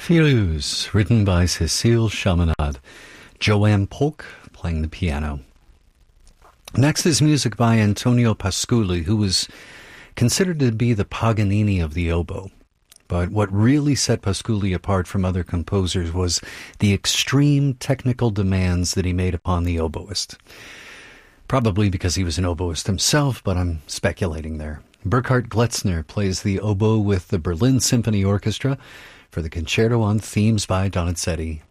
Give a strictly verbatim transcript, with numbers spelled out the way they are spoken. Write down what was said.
Fuse, written by Cécile Chaminade. Joanne Polk playing the piano. Next is music by Antonio Pasculi, who was considered to be the Paganini of the oboe. But what really set Pasculi apart from other composers was the extreme technical demands that he made upon the oboist. Probably because he was an oboist himself, but I'm speculating there. Burkhard Gletzner plays the oboe with the Berlin Symphony Orchestra for the concerto on themes by Donizetti,